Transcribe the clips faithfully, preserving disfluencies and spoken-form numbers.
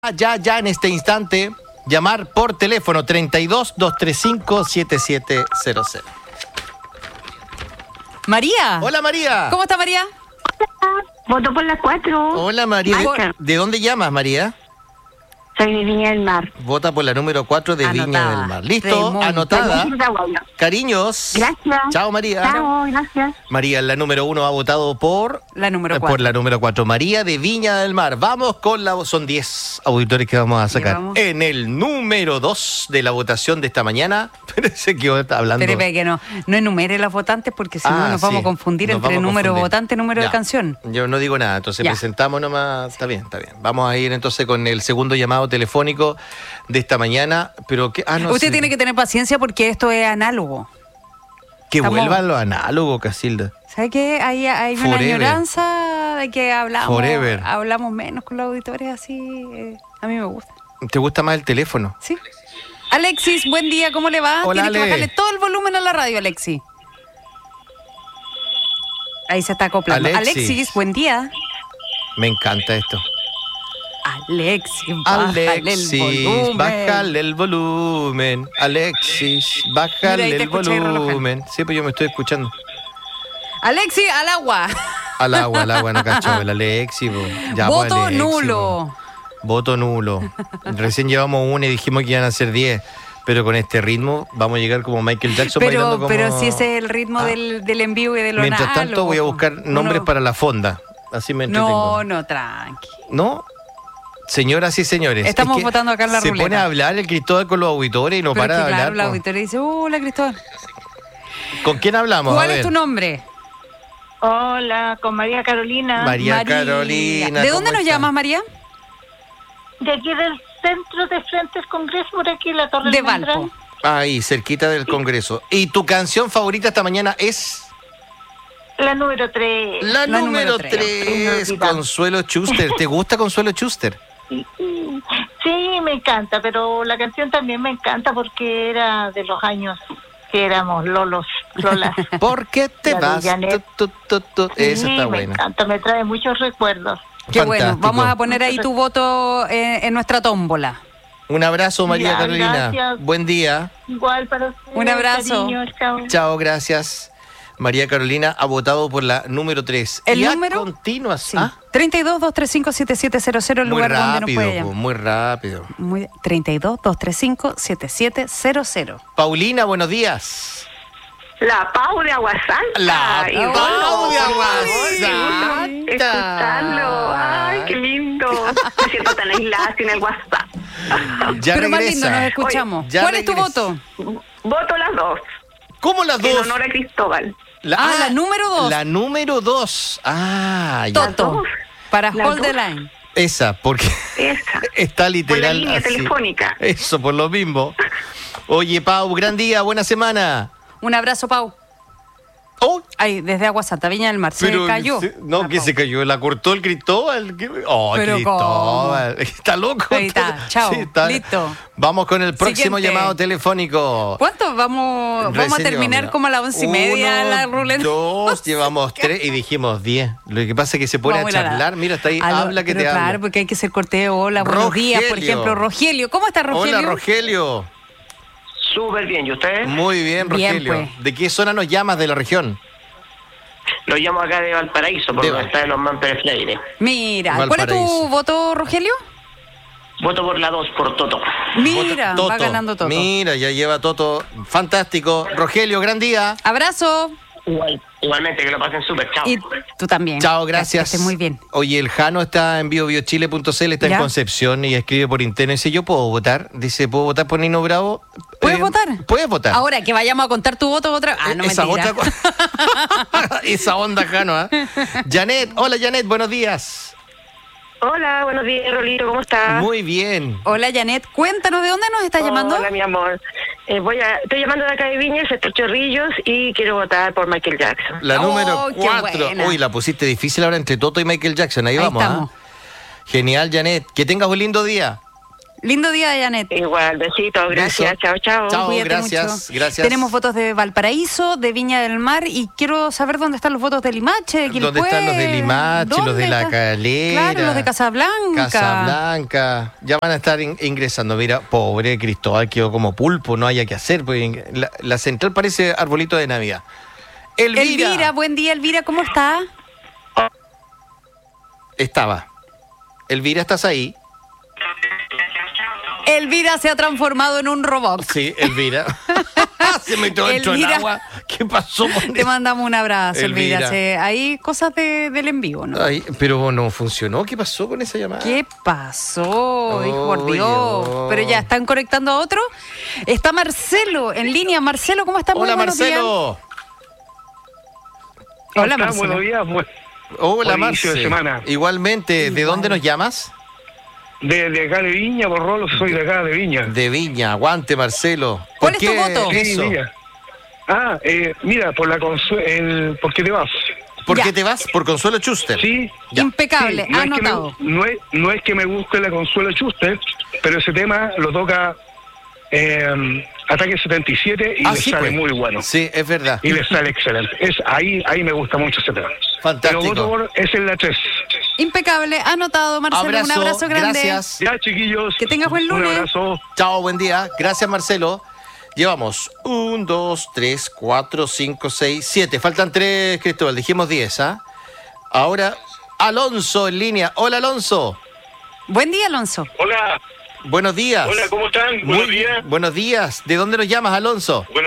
Ya, ya en este instante, llamar por teléfono treinta y dos, doscientos treinta y cinco, setenta y siete cero cero. María. Hola, María. ¿Cómo está, María? Voto por las cuatro. Hola, María. Ay, ¿De, ¿De dónde llamas, María? Soy de Viña del Mar. Vota por la número cuatro de Anotada. Viña del Mar. ¿Listo? Raimundo. Anotada. Cariños. Gracias. Chao, María. Chao, gracias. María, la número uno ha votado por... La número eh, cuatro. Por la número cuatro. María de Viña del Mar. Vamos con la... Son diez auditores que vamos a sacar. Llevamos. En el número dos de la votación de esta mañana. Pero ese que está hablando... Pero ve que no, no enumere los votantes porque si no Ah, nos vamos sí. a confundir Nos entre vamos a número confundir. votante y número Ya. de canción. Yo no digo nada, entonces Ya. presentamos nomás. Está bien, está bien. Vamos a ir entonces con el segundo llamado telefónico de esta mañana. Pero que, ah, no Usted sé. tiene que tener paciencia porque esto es análogo. Que estamos- vuelvan los análogos, Casilda. ¿Sabe qué? Hay, hay una Forever. añoranza de que hablamos, Forever. hablamos menos con los auditores así. eh, a mí me gusta. ¿Te gusta más el teléfono? ¿Sí? Alexis, buen día, ¿cómo le va? Hola, Tienes que Ale. bajarle todo el volumen a la radio, Alexis. Ahí se está acoplando. Alexis. Alexis, buen día. Me encanta esto. Alexis, bájale Alexis, el volumen. bájale el volumen. Alexis, Mira, bájale ahí te el escuché relojando. volumen. Sí, pues yo me estoy escuchando. Alexis, al agua. Al agua, al agua, no cacho. El Alexis, po. Ya, pues, Voto Alexis, nulo. po. Voto nulo. Recién llevamos una y dijimos que iban a ser diez. Pero con este ritmo vamos a llegar como Michael Jackson Pero, bailando como... pero si ese es el ritmo Ah. del, del en vivo y de lo Mientras tanto análogo, voy a po. buscar nombres Uno- para la fonda. Así me entretengo. No, no, tranqui. ¿No? Señoras y señores. Estamos es que votando acá en la se ruleta. pone a hablar el Cristóbal con los auditores y no Pero para es que de claro, hablar. la po. auditoría dice, hola Cristóbal. ¿Con quién hablamos? ¿Cuál A es ver. tu nombre? Hola, con María Carolina. María Carolina. ¿De ¿cómo dónde nos está? llamas, María? De aquí del centro de frente al Congreso, por aquí, la Torre De Almendral. Valpo. Ahí, cerquita del Congreso. ¿Y tu canción favorita esta mañana es? La número tres. La, La número número tres. tres, Inolvidable. Consuelo Schuster. ¿Te gusta Consuelo Schuster? Sí, me encanta, pero la canción también me encanta porque era de los años que éramos lolos, lolas. ¿Por qué te La de vas? Janet. Tu, tu, tu, tu. Esa Sí, está me buena. encanta, me trae muchos recuerdos. Qué bueno, Fantástico. vamos a poner ahí tu voto en, en nuestra tómbola. Un abrazo, María Ya, Carolina. gracias. Buen día. Igual para ustedes. Un abrazo. Cariño, chao. Chao, gracias. María Carolina ha votado por la número tres. ¿El y número? a continuación. Sí. treinta y dos, doscientos treinta y cinco, setenta y siete cero cero, el Muy lugar donde nos rápido, puede po, llamar. muy rápido. Muy, treinta y dos, doscientos treinta y cinco, setenta y siete cero cero. Paulina, buenos días. La Pau de Aguasanta. La Y Pau bueno, de por favor, qué Aguasanta. gusto escucharlo. Ay, qué lindo. Me siento tan aislada sin el WhatsApp. Ya Pero más regresa. lindo, nos escuchamos. Oye, ya ¿Cuál es tu regresa. voto? Voto las dos. ¿Cómo las En dos? honor a Cristóbal. Ah, la número dos. La número dos. Ah, ya. Toto. dos. Para Las Hold the dos. Line. Esa, porque Esa. está literal Por la línea así. telefónica. Eso, por lo mismo. Oye, Pau, gran día, buena semana. Un abrazo, Pau. Oh, Ahí, desde Agua Santa, Viña del Mar. Se pero cayó. se- no, La que Pau. se cayó, la cortó el Cristóbal. ¿Qué? Oh, Pero Cristóbal. Está loco. Ahí está, chao, listo. Vamos con el próximo Siguiente. llamado telefónico. ¿Cuánto vamos, vamos a Recién terminar llevamos, como a las once y media uno, la ruleta? Dos, llevamos tres y dijimos diez. Lo que pasa es que se pone Vamos a a la- charlar. Mira, está ahí, Aló, habla que pero te claro, habla. porque hay que hacer corteo. Hola, buenos días, por Rogelio. ejemplo. Rogelio, ¿cómo está Rogelio? Hola, Rogelio. Súper bien, ¿y ustedes? Muy bien, Bien, Rogelio. pues. ¿De qué zona nos llamas de la región? Lo llamo acá de Valparaíso, por De donde Val- está los Man Freire. Mira, ¿cuál es Valparaíso. tu voto, Rogelio? Voto por la dos, por Toto. Mira, Toto. va ganando Toto. Mira, ya lleva Toto. Fantástico. Rogelio, gran día. Abrazo. Igual, igualmente, que lo pasen súper, chao. Y tú también. Chao, gracias. Que estés muy bien. Oye, el Jano está en biobiochile punto c l, está ¿Ya? en Concepción y escribe por internet. Dice, ¿yo puedo votar? Dice, ¿puedo votar por Nino Bravo? ¿Puedes Eh, votar? Puedes votar. Ahora que vayamos a contar tu voto otra. Ah, no, Esa mentira. otra co- Esa onda, Jano, ¿ah? Janet, hola Janet, buenos días. Hola, buenos días, Rolito, ¿cómo estás? Muy bien. Hola, Janet. Cuéntanos, ¿de dónde nos estás llamando? Hola, mi amor. Eh, voy a, estoy llamando de acá de Viña, sector Chorrillos, y quiero votar por Michael Jackson. La Oh, número qué cuatro. buena. Uy, la pusiste difícil ahora entre Toto y Michael Jackson. Ahí, Ahí vamos, estamos. ¿ah? Genial, Janet. Que tengas un lindo día. Lindo día, Janet. Igual, besitos, gracias, Beso. chao, chao. Chao. Cuídate gracias, mucho. gracias. Tenemos fotos de Valparaíso, de Viña del Mar y quiero saber dónde están los votos de Limache, de Quilpué. ¿Dónde están los de Limache, los ¿Dónde de La está? Calera? Claro, los de Casablanca. Casablanca. Ya van a estar in- ingresando. Mira, pobre Cristóbal, quedó como pulpo, no haya que hacer. Porque la, la central parece arbolito de Navidad. Elvira. Elvira, buen día, Elvira, ¿cómo está? Estaba. Elvira, ¿estás ahí? Elvira se ha transformado en un robot. Sí, Elvira. Se metió dentro del Elvira. agua. ¿Qué pasó con Te mandamos un abrazo, Elvira. Elvira. Se- hay cosas de- del en vivo, ¿no? Ay, pero no funcionó. ¿Qué pasó con esa llamada? ¿Qué pasó? Hijo, por Oye, Dios. oh. Pero ya, ¿están conectando a otro? Está Marcelo en línea. Marcelo, ¿cómo estás? Muy Hola, buenos días. Marcelo. Hola, ¿Cómo están? Marcelo. Buenos días. Bu- Hola, Buen inicio de Marce. semana. Igualmente, ¿de Igual. dónde nos llamas? De, de acá de Viña, por Rolo, soy de acá de Viña. De Viña. Aguante, Marcelo. ¿Cuál ¿Por es tu qué voto? Sí, eso? Viña. Ah, eh, mira, por la consue- el ¿por qué te vas? ¿Por Ya. qué te vas? Por Consuelo Schuster. Sí. Ya. Impecable, Sí, no, es que me, anotado. no, es, no es que me guste la Consuelo Schuster, pero ese tema lo toca eh, Ataque setenta y siete y Ah, le sí, sale pues. muy bueno. Sí, es verdad. Y le sale excelente. Es ahí ahí me gusta mucho ese tema. Fantástico. Pero voto por, es en la tres. Impecable, anotado, Marcelo. Abrazo, un abrazo grande. gracias. Ya, chiquillos. Que tengas buen lunes. Un abrazo. Chao, buen día. Gracias, Marcelo. Llevamos un, dos, tres, cuatro, cinco, seis, siete. Faltan tres, Cristóbal. Dijimos diez, ¿ah? Ahora, Alonso en línea. Hola, Alonso. Buen día, Alonso. Hola, Buenos días. hola, ¿cómo están? Muy Buenos bien. días. Buenos días. ¿De dónde nos llamas, Alonso? Bueno,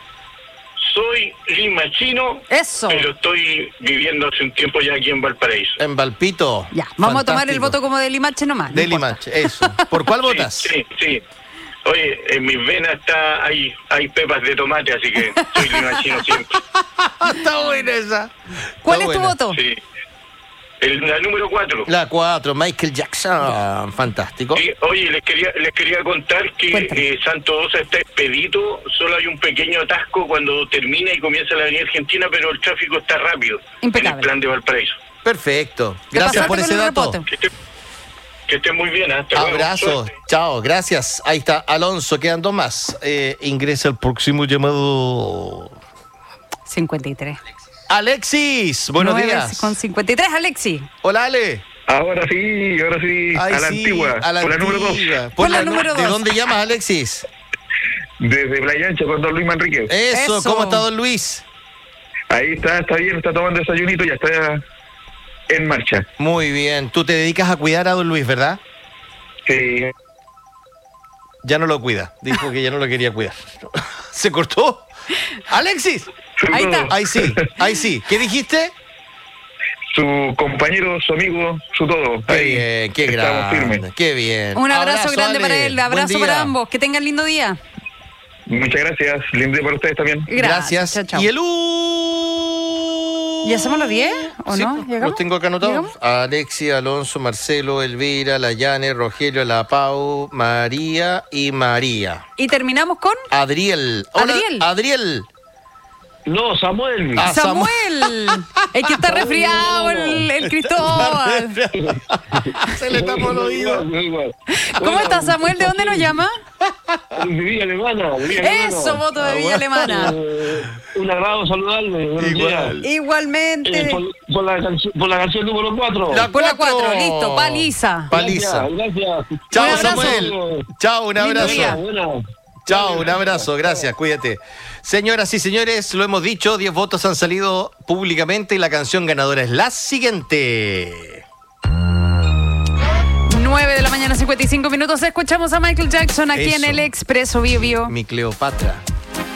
soy limachino, Eso. pero estoy viviendo hace un tiempo ya aquí en Valparaíso. En Valpito. Ya, vamos a tomar el Fantástico. voto como de Limache nomás. no De importa. Limache, eso. ¿Por cuál votas? Sí, sí, sí. Oye, en mis venas está, hay, hay pepas de tomate, así que soy limachino siempre. Está buena esa. ¿Cuál Está es tu buena. voto? Sí. El, la número cuatro. La cuatro, Michael Jackson. Fantástico. Sí, oye, les quería les quería contar que Cuéntame. eh, Santo Dosa está expedito, solo hay un pequeño atasco cuando termina y comienza la avenida Argentina, pero el tráfico está rápido Impecable. en el plan de Valparaíso. Perfecto. Te Gracias pasaste por con ese el dato. reporte. Que estén que estén muy bien, hasta luego. Abrazo. Suerte. Chao, gracias. Ahí está, Alonso, quedan dos más. Eh, ingresa el próximo llamado. cincuenta y tres. Alexis, buenos nueve días. Con cincuenta y tres, Alexi. Hola, Ale. Ahora sí, ahora sí. Ay, a la sí, antigua. a la por la número dos. antigua. Por la nu- número ¿De dos. dónde llamas, Alexis? Desde Playa Ancha con don Luis Manrique. Eso, Eso. ¿cómo está don Luis? Ahí está, está bien, está tomando desayunito, ya está en marcha. Muy bien. Tú te dedicas a cuidar a don Luis, ¿verdad? Sí. Ya no lo cuida. Dijo que ya no lo quería cuidar. ¿Se cortó? ¡Alexis! Ahí está. Ahí sí, ahí sí. ¿Qué dijiste? Su compañero, su amigo, su todo. Qué Ahí bien, qué estamos grande. firmes. Qué bien. Un abrazo, grande Ale. para él, Buen abrazo día. para ambos. Que tengan lindo día. Muchas gracias. Lindo día para ustedes también. Gracias. Chao, chao. Y el U. ¿Ya hacemos los diez o Sí, no? pues, ¿Llegamos? los tengo acá anotados. ¿Llegamos? Alexi, Alonso, Marcelo, Elvira, La Yane, Rogelio, La Pau, María y María. Y terminamos con Adriel. Hola, Adriel. Adriel. No, Samuel. Ah, Samuel. El que está resfriado, el, el Cristóbal. Se le tapó el oído. ¿Cómo estás, Samuel? ¿De dónde nos llama? De Villa Alemana. de Villa Alemana. Eso, voto de Villa Alemana. Eh, un agrado saludarle. Buenos Igual. días. Igualmente. Eh, por, por la canción, por la canción número cuatro. La Por la cuatro, listo, paliza. Paliza. Gracias, gracias. Chao, Un abrazo. Samuel. Chao, un Lindo abrazo. día. Buena. Chao, un abrazo, gracias, cuídate. Señoras y señores, lo hemos dicho, diez votos han salido públicamente y la canción ganadora es la siguiente. nueve de la mañana, cincuenta y cinco minutos. Escuchamos a Michael Jackson aquí Eso. en el Expreso Bio Bio. Mi Cleopatra.